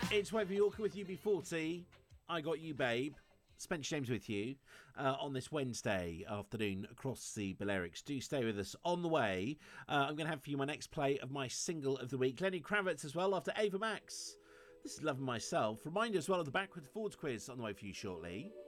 It's Wavy Yorker with UB40. I got you, babe. Spencer James with you on this Wednesday afternoon across the Balearics. Do stay with us. On the way, I'm going to have for you my next play of my single of the week. Lenny Kravitz as well after Ava Max. This is Loving Myself. Reminder as well of the backwards forwards quiz on the way for you shortly.